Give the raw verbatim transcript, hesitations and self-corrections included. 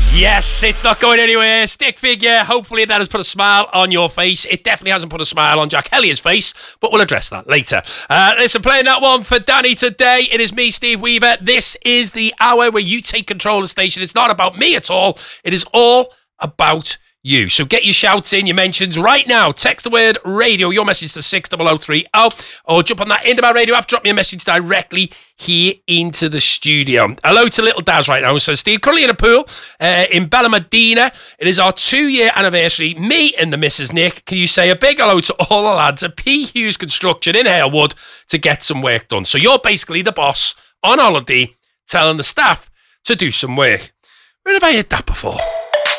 Yes, it's not going anywhere. Stick figure. Hopefully that has put a smile on your face. It definitely hasn't put a smile on Jack Hellier's face, but we'll address that later. Uh, listen, playing that one for Danny today. It is me, Steve Weaver. This is the hour where you take control of the station. It's not about me at all. It is all about you. So get your shouts in, your mentions right now. Text the word radio, your message to six oh oh three oh, or jump on that Indemar Radio app, drop me a message directly here into the studio. Hello to little Daz right now. So Steve, currently in a pool uh, in Bellamadina. It is our two-year anniversary. Me and the Missus Nick. Can you say a big hello to all the lads at P. Hughes Construction in Halewood to get some work done? So you're basically the boss on holiday telling the staff to do some work. Where have I heard that before?